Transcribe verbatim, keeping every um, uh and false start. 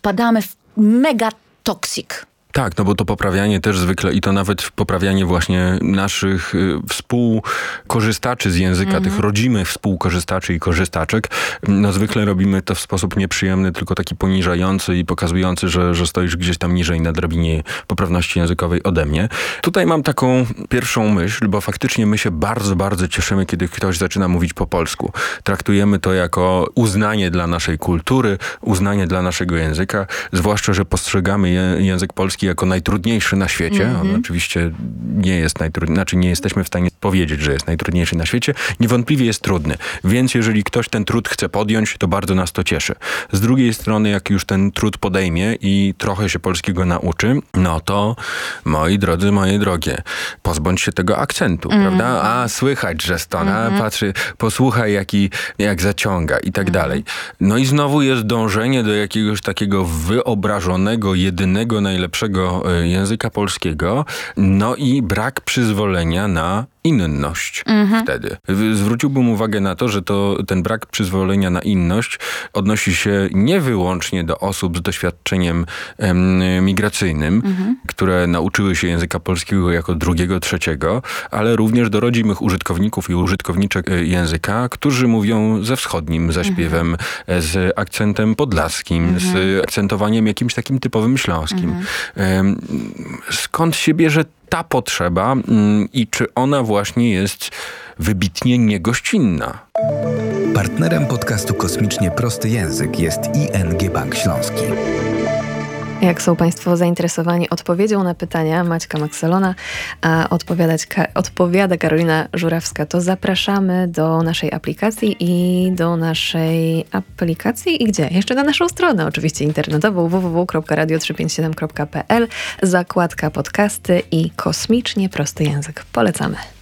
wpadamy w mega toksik. Tak, no bo to poprawianie też zwykle i to nawet poprawianie właśnie naszych y, współkorzystaczy z języka, mm-hmm. tych rodzimych współkorzystaczy i korzystaczek, no zwykle robimy to w sposób nieprzyjemny, tylko taki poniżający i pokazujący, że, że stoisz gdzieś tam niżej na drabinie poprawności językowej ode mnie. Tutaj mam taką pierwszą myśl, bo faktycznie my się bardzo, bardzo cieszymy, kiedy ktoś zaczyna mówić po polsku. Traktujemy to jako uznanie dla naszej kultury, uznanie dla naszego języka, zwłaszcza, że postrzegamy je, język polski jako najtrudniejszy na świecie. Mm-hmm. On oczywiście nie jest najtrudniejszy, znaczy nie jesteśmy w stanie powiedzieć, że jest najtrudniejszy na świecie. Niewątpliwie jest trudny. Więc jeżeli ktoś ten trud chce podjąć, to bardzo nas to cieszy. Z drugiej strony, jak już ten trud podejmie i trochę się polskiego nauczy, no to moi drodzy, moje drogie, pozbądź się tego akcentu, mm-hmm. prawda? A słychać, że stona, mm-hmm. patrzy, posłuchaj jaki, jak zaciąga i tak mm-hmm. dalej. No i znowu jest dążenie do jakiegoś takiego wyobrażonego, jedynego, najlepszego języka polskiego, no i brak przyzwolenia na inność mhm. wtedy. Zwróciłbym uwagę na to, że to, ten brak przyzwolenia na inność odnosi się nie wyłącznie do osób z doświadczeniem em, migracyjnym, mhm. które nauczyły się języka polskiego jako drugiego, trzeciego, ale również do rodzimych użytkowników i użytkowniczek języka, którzy mówią ze wschodnim zaśpiewem, mhm. z akcentem podlaskim, mhm. z akcentowaniem jakimś takim typowym śląskim. Mhm. Em, skąd się bierze ta potrzeba mm, i czy ona właśnie jest wybitnie niegościnna? Partnerem podcastu Kosmicznie Prosty Język jest I N G Bank Śląski. Jak są Państwo zainteresowani odpowiedzią na pytania Maćka Makselona, a odpowiadać ka- odpowiada Karolina Żurawska, to zapraszamy do naszej aplikacji i do naszej aplikacji i gdzie? Jeszcze na naszą stronę oczywiście internetową w w w kropka radio trzysta pięćdziesiąt siedem kropka p l, zakładka podcasty i Kosmicznie Prosty Język. Polecamy.